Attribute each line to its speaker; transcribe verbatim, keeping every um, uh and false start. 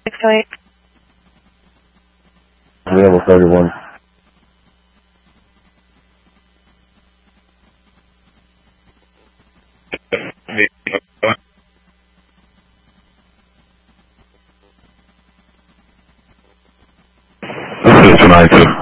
Speaker 1: six oh eight.
Speaker 2: Level thirty-one.
Speaker 3: This is two nine two.